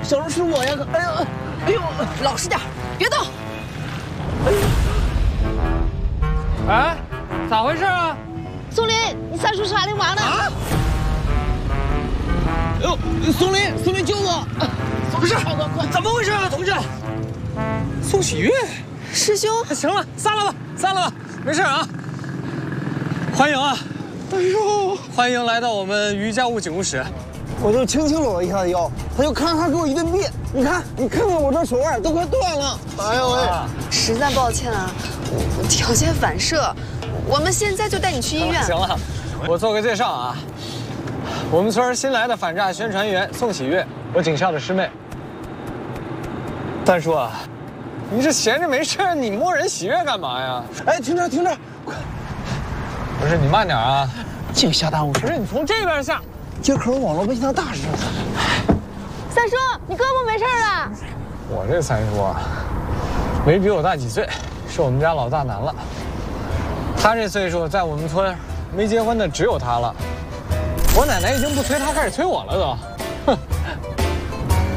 小时候是我呀！哎呀，哎呦， 老实点，别动！ 哎，咋回事啊？ 松林，你三叔啥的嘛呢？ 啊！哎呦，松林救我！ 不是， 快！ 怎么回事啊，同志？宋喜悦， 师兄， 行了，散了吧，没事啊。欢迎啊！ 哎呦， 欢迎来到我们于家务警务室。 我就轻轻搂了一下他腰，他就咔咔给我一顿别。你看我这手腕都快断了。哎呦喂！ 实在抱歉啊，我条件反射，我们现在就带你去医院。 行了，我做个介绍啊。我们村新来的反诈宣传员宋喜悦，我警校的师妹。三叔啊，你这闲着没事，你摸人喜悦干嘛呀？ 哎，停着，快！ 不是你慢点啊， 净瞎耽误事。 不是你从这边下。 街口网络微信上大事。 三叔，你胳膊没事了？ 我这三叔啊，没比我大几岁，是我们家老大难了。他这岁数，在我们村没结婚的只有他了。我奶奶已经不催他，开始催我了都。